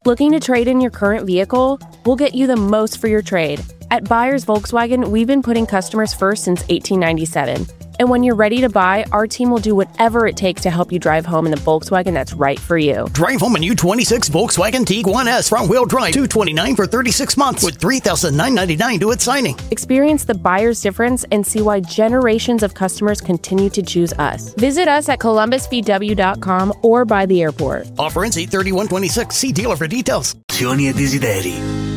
Looking to trade in your current vehicle? We'll get you the most for your trade. At Buyers Volkswagen, we've been putting customers first since 1897. And when you're ready to buy, our team will do whatever it takes to help you drive home in the Volkswagen that's right for you. Drive home a new 26 Volkswagen Tiguan S front-wheel drive, $229 for 36 months with $3,999 due at signing. Experience the buyer's difference and see why generations of customers continue to choose us. Visit us at columbusvw.com or by the airport. Offer ends 8/31/26. See dealer for details. E desideri.